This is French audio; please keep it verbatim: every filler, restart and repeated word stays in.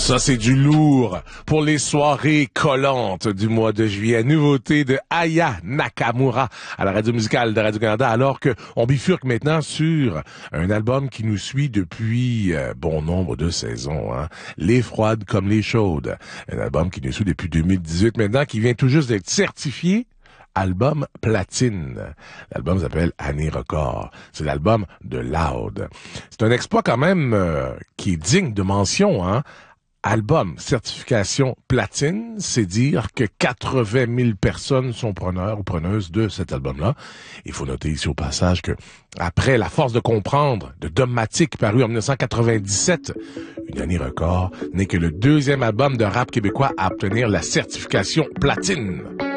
Ça, c'est du lourd pour les soirées collantes du mois de juillet. Nouveauté de Aya Nakamura à la radio musicale de Radio-Canada, alors que on bifurque maintenant sur un album qui nous suit depuis euh, bon nombre de saisons. Hein. Les froides comme les chaudes. Un album qui nous suit depuis deux mille dix-huit maintenant, qui vient tout juste d'être certifié album platine. L'album s'appelle Année Record. C'est l'album de Loud. C'est un exploit quand même euh, qui est digne de mention, hein. Album, certification platine, c'est dire que quatre-vingt mille personnes sont preneurs ou preneuses de cet album-là. Il faut noter ici au passage que, après La Force de comprendre de Dogmatic, paru en dix-neuf cent quatre-vingt-dix-sept, Une année record n'est que le deuxième album de rap québécois à obtenir la certification platine.